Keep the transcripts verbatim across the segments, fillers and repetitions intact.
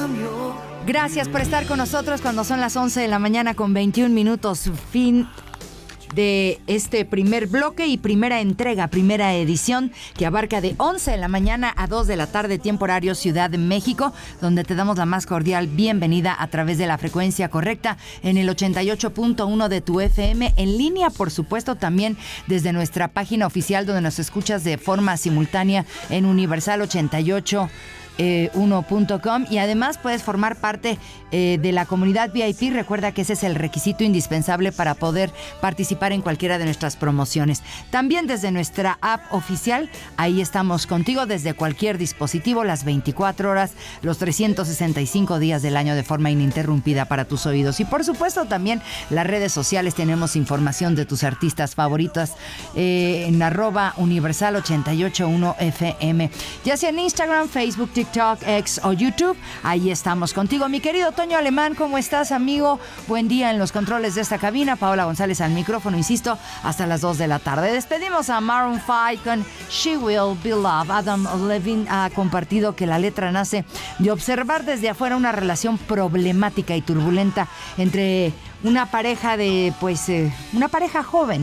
Gracias por estar con nosotros cuando son las once de la mañana con veintiún minutos. Fin de este primer bloque y primera entrega, primera edición que abarca de once de la mañana a dos de la tarde, tiempo horario Ciudad de México, donde te damos la más cordial bienvenida a través de la frecuencia correcta en el ochenta y ocho punto uno de tu F M, en línea, por supuesto, también desde nuestra página oficial donde nos escuchas de forma simultánea en Universal ochenta y ocho uno punto com, y además puedes formar parte eh, de la comunidad V I P. Recuerda que ese es el requisito indispensable para poder participar en cualquiera de nuestras promociones. También desde nuestra app oficial, ahí estamos contigo desde cualquier dispositivo, las veinticuatro horas, los trescientos sesenta y cinco días del año de forma ininterrumpida para tus oídos. Y por supuesto también las redes sociales, tenemos información de tus artistas favoritas eh, en arroba universal ochenta y ocho uno F M, ya sea en Instagram, Facebook, TikTok, X o YouTube. Ahí estamos contigo, mi querido Toño Alemán. ¿Cómo estás, amigo? Buen día en los controles de esta cabina. Paola González al micrófono, insisto, hasta las dos de la tarde. Despedimos a Maroon cinco con She Will Be Loved. Adam Levine ha compartido que la letra nace de observar desde afuera una relación problemática y turbulenta entre una pareja de, pues, eh, una pareja joven.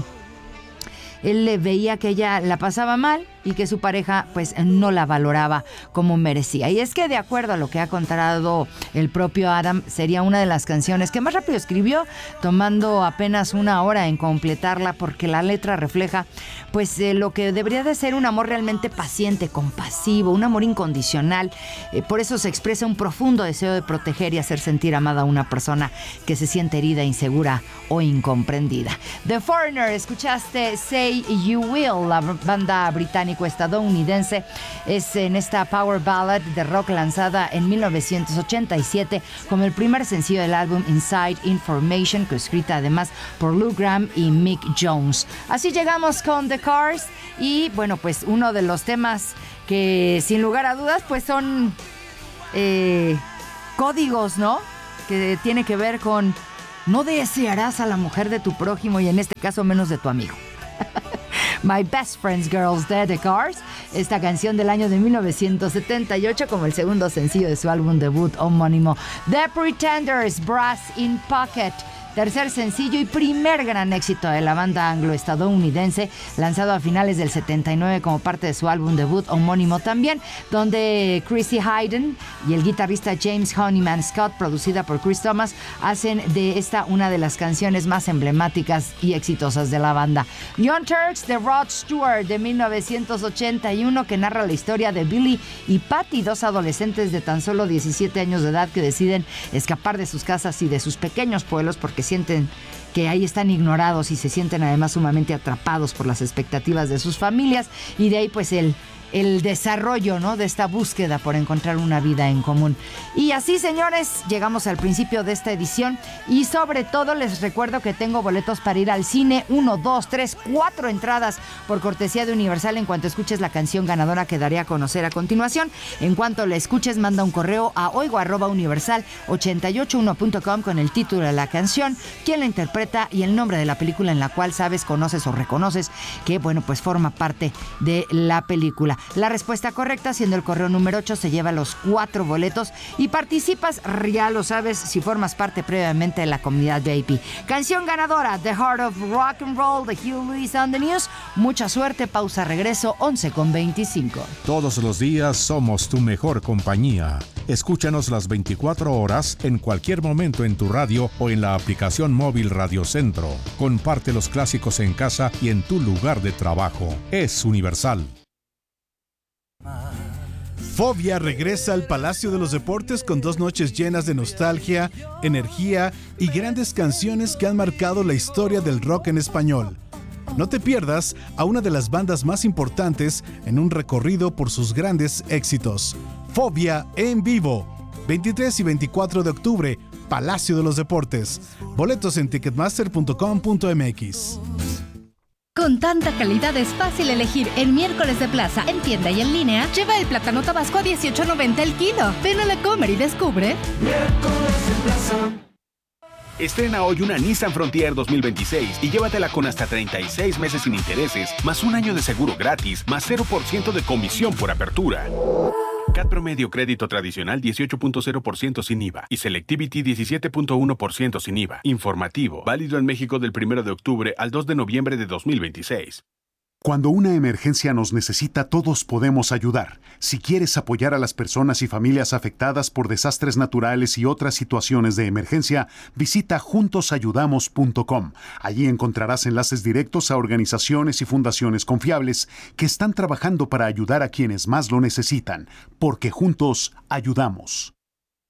Él le veía que ella la pasaba mal y que su pareja pues no la valoraba como merecía. Y es que, de acuerdo a lo que ha contado el propio Adam, sería una de las canciones que más rápido escribió, tomando apenas una hora en completarla, porque la letra refleja pues eh, lo que debería de ser un amor realmente paciente, compasivo, un amor incondicional. Eh, por eso se expresa un profundo deseo de proteger y hacer sentir amada a una persona que se siente herida, insegura o incomprendida. The Foreigner, escuchaste Say You Will, la banda británica estadounidense, es en esta power ballad de rock lanzada en mil novecientos ochenta y siete como el primer sencillo del álbum Inside Information, que escrita además por Lou Gramm y Mick Jones. Así llegamos con The Cars, y bueno, pues uno de los temas que sin lugar a dudas pues son eh, códigos, ¿no? Que tiene que ver con no desearás a la mujer de tu prójimo, y en este caso menos de tu amigo. My Best Friend's Girls de The Cars, esta canción del año de mil novecientos setenta y ocho como el segundo sencillo de su álbum debut homónimo. The Pretenders, Brass in Pocket, tercer sencillo y primer gran éxito de la banda anglo-estadounidense, lanzado a finales del setenta y nueve como parte de su álbum debut homónimo también, donde Chrissy Hynde y el guitarrista James Honeyman Scott, producida por Chris Thomas, hacen de esta una de las canciones más emblemáticas y exitosas de la banda. Young Turks de Rod Stewart de mil novecientos ochenta y uno, que narra la historia de Billy y Patty, dos adolescentes de tan solo diecisiete años de edad que deciden escapar de sus casas y de sus pequeños pueblos porque sienten que ahí están ignorados y se sienten además sumamente atrapados por las expectativas de sus familias, y de ahí pues el el desarrollo, ¿no?, de esta búsqueda por encontrar una vida en común. Y así, señores, llegamos al principio de esta edición, y sobre todo les recuerdo que tengo boletos para ir al cine, uno, dos, tres, cuatro entradas por cortesía de Universal. En cuanto escuches la canción ganadora que daré a conocer a continuación, en cuanto la escuches, manda un correo a oigo arroba universal ochenta y ocho uno punto com con el título de la canción, quién la interpreta y el nombre de la película en la cual sabes, conoces o reconoces que, bueno, pues forma parte de la película. La respuesta correcta, siendo el correo número ocho, se lleva los cuatro boletos y participas, ya lo sabes, si formas parte previamente de la comunidad V I P. Canción ganadora, The Heart of Rock and Roll de Hugh Lewis on the News. Mucha suerte, pausa, regreso, once con veinticinco. Todos los días somos tu mejor compañía. Escúchanos las veinticuatro horas en cualquier momento en tu radio o en la aplicación móvil Radio Centro. Comparte los clásicos en casa y en tu lugar de trabajo. Es Universal. Fobia regresa al Palacio de los Deportes con dos noches llenas de nostalgia, energía y grandes canciones que han marcado la historia del rock en español. No te pierdas a una de las bandas más importantes en un recorrido por sus grandes éxitos. Fobia en vivo, veintitrés y veinticuatro de octubre, Palacio de los Deportes. Boletos en ticketmaster punto com punto m x. Con tanta calidad es fácil elegir en Miércoles de Plaza, en tienda y en línea. Lleva el plátano tabasco a dieciocho noventa el kilo. Ven a la Comer y descubre Miércoles de Plaza. Estrena hoy una Nissan Frontier dos mil veintiséis y llévatela con hasta treinta y seis meses sin intereses, más un año de seguro gratis, más cero por ciento de comisión por apertura. C A T promedio crédito tradicional dieciocho punto cero por ciento sin I V A y Selectivity diecisiete punto uno por ciento sin I V A. Informativo, válido en México del primero de octubre al dos de noviembre de dos mil veintiséis. Cuando una emergencia nos necesita, todos podemos ayudar. Si quieres apoyar a las personas y familias afectadas por desastres naturales y otras situaciones de emergencia, visita juntos ayudamos punto com. Allí encontrarás enlaces directos a organizaciones y fundaciones confiables que están trabajando para ayudar a quienes más lo necesitan, porque juntos ayudamos.